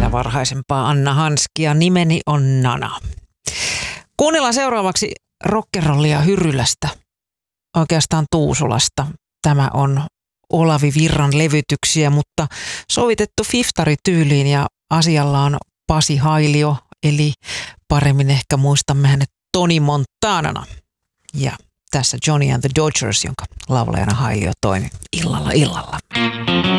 tätä varhaisempaa Anna Hanskia. Nimeni on Nana. Kuunnellaan seuraavaksi rockerollia Hyrylästä, oikeastaan Tuusulasta. Tämä on Olavi Virran levytyksiä, mutta sovitettu fiftarityyliin ja asialla on Pasi Hailio, eli paremmin ehkä muistamme hänet Tony Montanana. Ja tässä Johnny and the Dodgers, jonka laulajana Hailio toimi illalla.